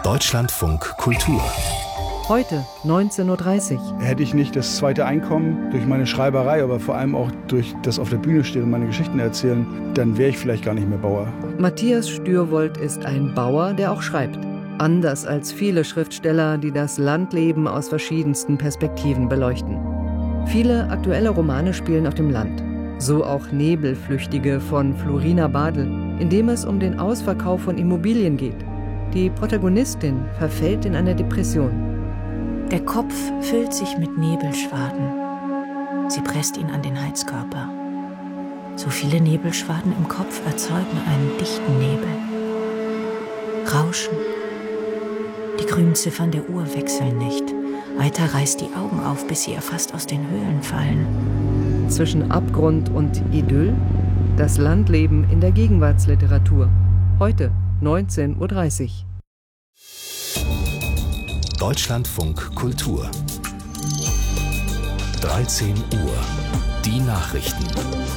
Deutschlandfunk Kultur. Heute 19:30 Uhr. Hätte ich nicht das zweite Einkommen durch meine Schreiberei, aber vor allem auch durch das auf der Bühne stehen und meine Geschichten erzählen, dann wäre ich vielleicht gar nicht mehr Bauer. Matthias Stürwold ist ein Bauer, der auch schreibt. Anders als viele Schriftsteller, die das Landleben aus verschiedensten Perspektiven beleuchten. Viele aktuelle Romane spielen auf dem Land. So auch Nebelflüchtige von Florina Badl, in dem es um den Ausverkauf von Immobilien geht. Die Protagonistin verfällt in eine Depression. Der Kopf füllt sich mit Nebelschwaden. Sie presst ihn an den Heizkörper. So viele Nebelschwaden im Kopf erzeugen einen dichten Nebel. Rauschen. Die Grünziffern der Uhr wechseln nicht. Aita reißt die Augen auf, bis sie ihr fast aus den Höhlen fallen. Zwischen Abgrund und Idyll, das Landleben in der Gegenwartsliteratur. Heute 19:30 Uhr. Deutschlandfunk Kultur. 13 Uhr. Die Nachrichten.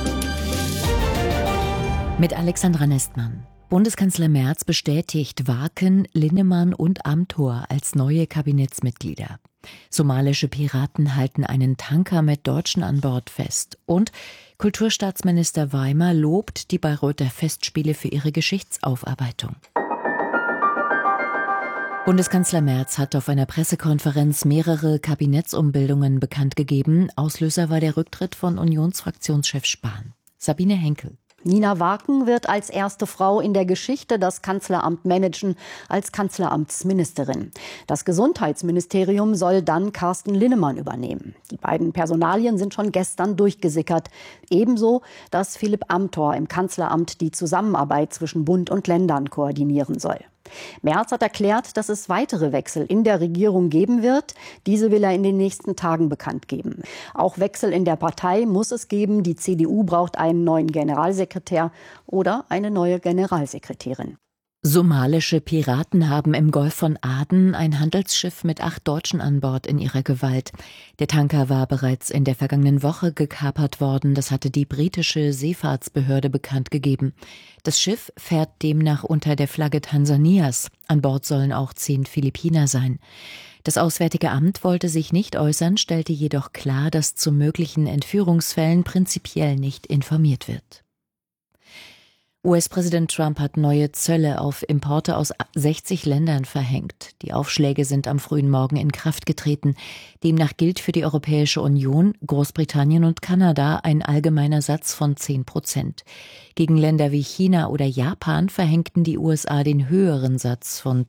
Mit Alexandra Nestmann. Bundeskanzler Merz bestätigt Waken, Linnemann und Amthor als neue Kabinettsmitglieder. Somalische Piraten halten einen Tanker mit Deutschen an Bord fest. Und Kulturstaatsminister Weimer lobt die Bayreuther Festspiele für ihre Geschichtsaufarbeitung. Bundeskanzler Merz hat auf einer Pressekonferenz mehrere Kabinettsumbildungen bekannt gegeben. Auslöser war der Rücktritt von Unionsfraktionschef Spahn. Sabine Henkel. Nina Waken wird als erste Frau in der Geschichte das Kanzleramt managen, als Kanzleramtsministerin. Das Gesundheitsministerium soll dann Carsten Linnemann übernehmen. Die beiden Personalien sind schon gestern durchgesickert. Ebenso, dass Philipp Amthor im Kanzleramt die Zusammenarbeit zwischen Bund und Ländern koordinieren soll. Merz hat erklärt, dass es weitere Wechsel in der Regierung geben wird. Diese will er in den nächsten Tagen bekannt geben. Auch Wechsel in der Partei muss es geben. Die CDU braucht einen neuen Generalsekretär oder eine neue Generalsekretärin. Somalische Piraten haben im Golf von Aden ein Handelsschiff mit 8 Deutschen an Bord in ihrer Gewalt. Der Tanker war bereits in der vergangenen Woche gekapert worden. Das hatte die britische Seefahrtsbehörde bekannt gegeben. Das Schiff fährt demnach unter der Flagge Tansanias. An Bord sollen auch 10 Philippiner sein. Das Auswärtige Amt wollte sich nicht äußern, stellte jedoch klar, dass zu möglichen Entführungsfällen prinzipiell nicht informiert wird. US-Präsident Trump hat neue Zölle auf Importe aus 60 Ländern verhängt. Die Aufschläge sind am frühen Morgen in Kraft getreten. Demnach gilt für die Europäische Union, Großbritannien und Kanada ein allgemeiner Satz von 10%. Gegen Länder wie China oder Japan verhängten die USA den höheren Satz von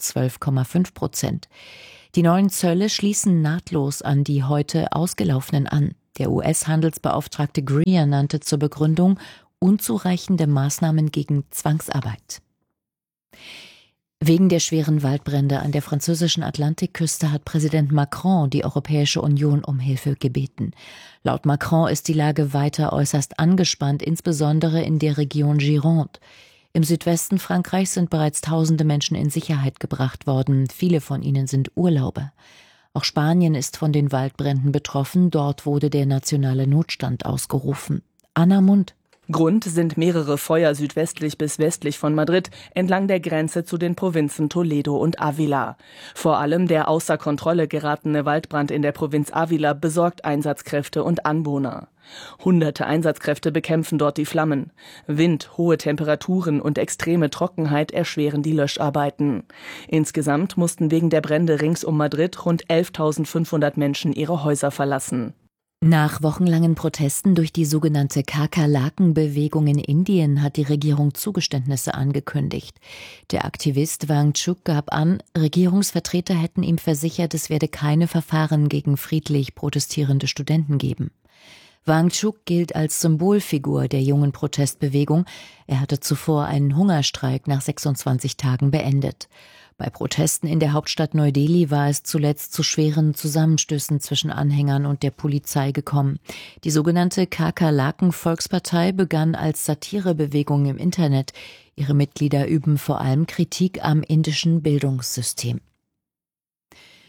12,5%. Die neuen Zölle schließen nahtlos an die heute ausgelaufenen an. Der US-Handelsbeauftragte Greer nannte zur Begründung unzureichende Maßnahmen gegen Zwangsarbeit. Wegen der schweren Waldbrände an der französischen Atlantikküste hat Präsident Macron die Europäische Union um Hilfe gebeten. Laut Macron ist die Lage weiter äußerst angespannt, insbesondere in der Region Gironde. Im Südwesten Frankreichs sind bereits tausende Menschen in Sicherheit gebracht worden. Viele von ihnen sind Urlauber. Auch Spanien ist von den Waldbränden betroffen. Dort wurde der nationale Notstand ausgerufen. Anna Mund. Grund sind mehrere Feuer südwestlich bis westlich von Madrid, entlang der Grenze zu den Provinzen Toledo und Ávila. Vor allem der außer Kontrolle geratene Waldbrand in der Provinz Ávila besorgt Einsatzkräfte und Anwohner. Hunderte Einsatzkräfte bekämpfen dort die Flammen. Wind, hohe Temperaturen und extreme Trockenheit erschweren die Löscharbeiten. Insgesamt mussten wegen der Brände rings um Madrid rund 11.500 Menschen ihre Häuser verlassen. Nach wochenlangen Protesten durch die sogenannte Kakerlaken-Bewegung in Indien hat die Regierung Zugeständnisse angekündigt. Der Aktivist Wangchuk gab an, Regierungsvertreter hätten ihm versichert, es werde keine Verfahren gegen friedlich protestierende Studenten geben. Wangchuk gilt als Symbolfigur der jungen Protestbewegung. Er hatte zuvor einen Hungerstreik nach 26 Tagen beendet. Bei Protesten in der Hauptstadt Neu-Delhi war es zuletzt zu schweren Zusammenstößen zwischen Anhängern und der Polizei gekommen. Die sogenannte Kakerlaken-Volkspartei begann als Satirebewegung im Internet. Ihre Mitglieder üben vor allem Kritik am indischen Bildungssystem.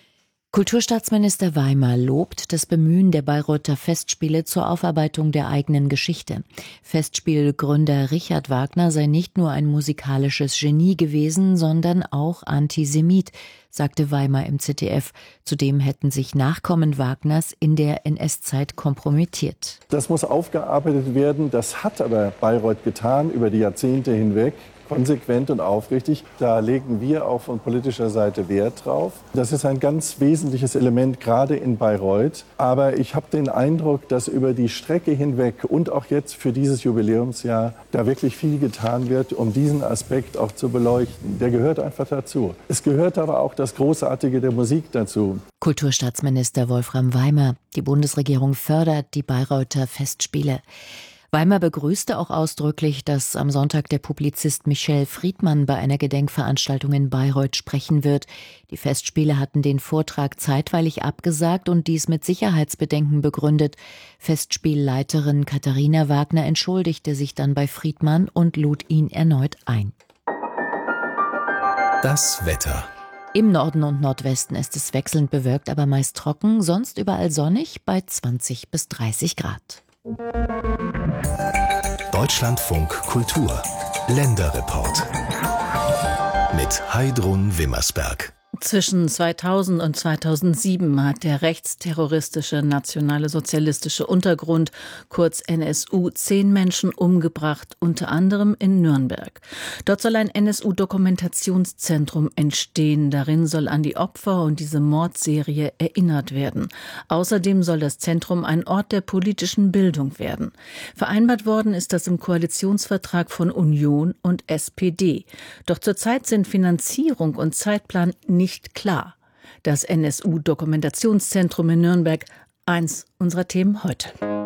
Kulturstaatsminister Weimer lobt das Bemühen der Bayreuther Festspiele zur Aufarbeitung der eigenen Geschichte. Festspielgründer Richard Wagner sei nicht nur ein musikalisches Genie gewesen, sondern auch Antisemit, sagte Weimer im ZDF. Zudem hätten sich Nachkommen Wagners in der NS-Zeit kompromittiert. Das muss aufgearbeitet werden. Das hat aber Bayreuth getan über die Jahrzehnte hinweg. Konsequent und aufrichtig. Da legen wir auch von politischer Seite Wert drauf. Das ist ein ganz wesentliches Element, gerade in Bayreuth. Aber ich habe den Eindruck, dass über die Strecke hinweg und auch jetzt für dieses Jubiläumsjahr da wirklich viel getan wird, um diesen Aspekt auch zu beleuchten. Der gehört einfach dazu. Es gehört aber auch das Großartige der Musik dazu. Kulturstaatsminister Wolfram Weimer. Die Bundesregierung fördert die Bayreuther Festspiele. Weimer begrüßte auch ausdrücklich, dass am Sonntag der Publizist Michel Friedmann bei einer Gedenkveranstaltung in Bayreuth sprechen wird. Die Festspiele hatten den Vortrag zeitweilig abgesagt und dies mit Sicherheitsbedenken begründet. Festspielleiterin Katharina Wagner entschuldigte sich dann bei Friedmann und lud ihn erneut ein. Das Wetter. Im Norden und Nordwesten ist es wechselnd bewölkt, aber meist trocken, sonst überall sonnig bei 20 bis 30 Grad. Deutschlandfunk Kultur. Länderreport. Mit Heidrun Wimmersberg. Zwischen 2000 und 2007 hat der rechtsterroristische nationale sozialistische Untergrund, kurz NSU, 10 Menschen umgebracht, unter anderem in Nürnberg. Dort soll ein NSU-Dokumentationszentrum entstehen. Darin soll an die Opfer und diese Mordserie erinnert werden. Außerdem soll das Zentrum ein Ort der politischen Bildung werden. Vereinbart worden ist das im Koalitionsvertrag von Union und SPD. Doch zurzeit sind Finanzierung und Zeitplan nicht klar. Das NSU-Dokumentationszentrum in Nürnberg, eins unserer Themen heute.